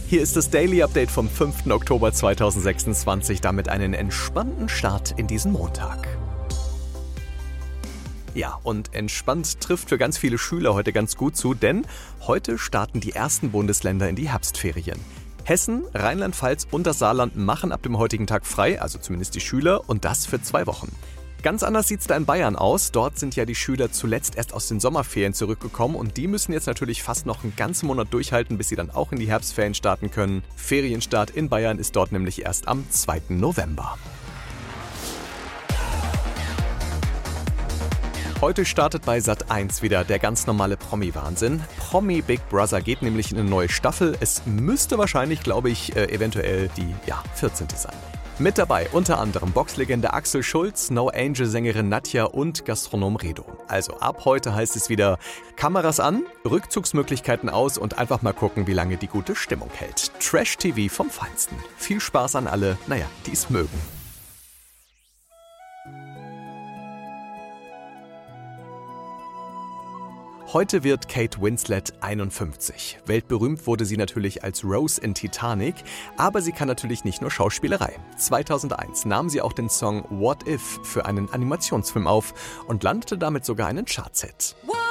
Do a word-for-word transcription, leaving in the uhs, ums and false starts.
Hier ist das Daily Update vom fünften Oktober zweitausendsechsundzwanzig, damit einen entspannten Start in diesen Montag. Ja, und entspannt trifft für ganz viele Schüler heute ganz gut zu, denn heute starten die ersten Bundesländer in die Herbstferien. Hessen, Rheinland-Pfalz und das Saarland machen ab dem heutigen Tag frei, also zumindest die Schüler, und das für zwei Wochen. Ganz anders sieht es da in Bayern aus. Dort sind ja die Schüler zuletzt erst aus den Sommerferien zurückgekommen und die müssen jetzt natürlich fast noch einen ganzen Monat durchhalten, bis sie dann auch in die Herbstferien starten können. Ferienstart in Bayern ist dort nämlich erst am zweiten November. Heute startet bei Sat eins wieder der ganz normale Promi-Wahnsinn. Promi Big Brother geht nämlich in eine neue Staffel. Es müsste wahrscheinlich, glaube ich, äh, eventuell die ja, vierzehnte sein. Mit dabei unter anderem Boxlegende Axel Schulz, No Angel-Sängerin Nadja und Gastronom Redo. Also ab heute heißt es wieder Kameras an, Rückzugsmöglichkeiten aus und einfach mal gucken, wie lange die gute Stimmung hält. Trash-T V vom Feinsten. Viel Spaß an alle, naja, die es mögen. Heute wird Kate Winslet einundfünfzig. Weltberühmt wurde sie natürlich als Rose in Titanic, aber sie kann natürlich nicht nur Schauspielerei. zweitausendeins nahm sie auch den Song What If für einen Animationsfilm auf und landete damit sogar einen Chartshit.